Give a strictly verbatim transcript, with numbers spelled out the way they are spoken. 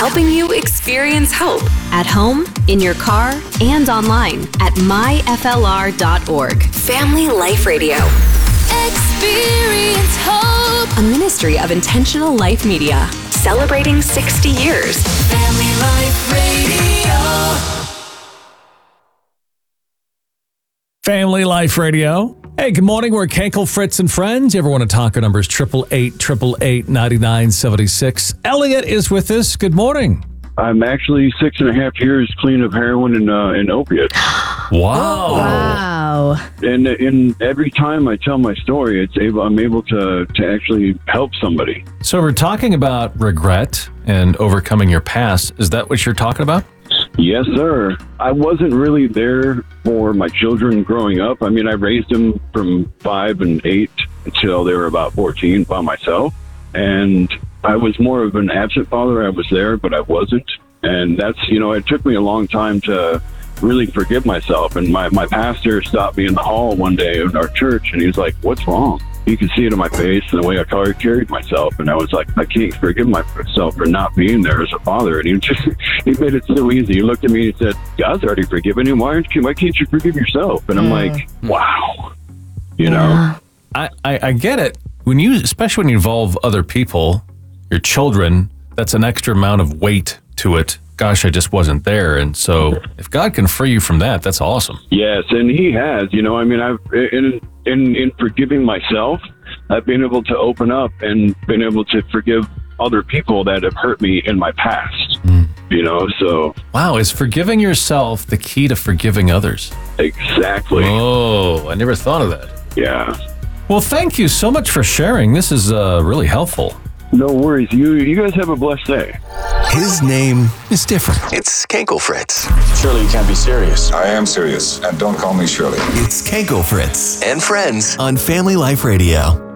helping you experience hope at home, in your car, and online at my f l r dot org. Family Life Radio. Experience hope. A ministry of Intentional Life Media. Celebrating sixty years. Family Life Radio. Family Life Radio. Hey, good morning. We're Kenkel, Fritz, and Friends. You ever want to talk? Our number is eight eight eight, eight eight eight, nine nine seven six. Elliot is with us. Good morning. I'm actually six and a half years clean of heroin and, uh, and opiates. Wow. Wow. And, and every time I tell my story, it's able, I'm able to, to actually help somebody. So we're talking about regret and overcoming your past. Is that what you're talking about? Yes, sir. I wasn't really there for my children growing up. I mean, I raised them from five and eight until they were about fourteen by myself. And I was more of an absent father. I was there, but I wasn't. And that's, you know, it took me a long time to really forgive myself. And my, my pastor stopped me in the hall one day in our church, and he was like, "What's wrong?" You could see it in my face and the way I carried myself. And I was like, I can't forgive myself for not being there as a father. And he just, he made it so easy. He looked at me and said, "God's already forgiven you. Why aren't you, why can't you forgive yourself?" And I'm mm. like, wow, you know, Yeah. I, I, I get it. When you, especially when you involve other people, your children, that's an extra amount of weight to it. Gosh, I just wasn't there. And so if God can free you from that, that's awesome. Yes, and he has, you know, I mean, I've, in, in, in forgiving myself, I've been able to open up and been able to forgive other people that have hurt me in my past, mm. you know, so. Wow, is forgiving yourself the key to forgiving others? Exactly. Oh, I never thought of that. Yeah. Well, thank you so much for sharing. This is uh, really helpful. No worries. You you guys have a blessed day. His name is different. It's Kenkel Fritz. Surely you can't be serious. I am serious, and don't call me Shirley. It's Kenkel Fritz and Friends on Family Life Radio.